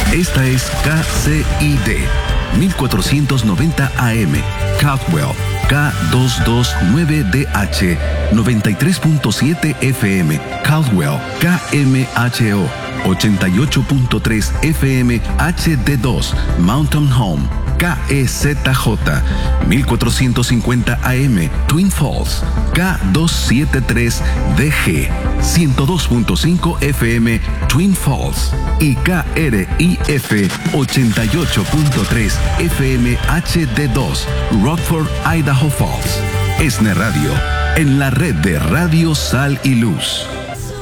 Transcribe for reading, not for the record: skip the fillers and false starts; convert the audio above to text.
Esta es KCID 1490 AM, Caldwell, K229DH, 93.7 FM, Caldwell, KMHO, 88.3 FM, HD2, Mountain Home, KEZJ, 1450 AM, Twin Falls, K273DG, 102.5 FM, Twin Falls y KRIF 88.3 FM HD2, Rockford, Idaho Falls. ESNE Radio, en la red de Radio Sal y Luz.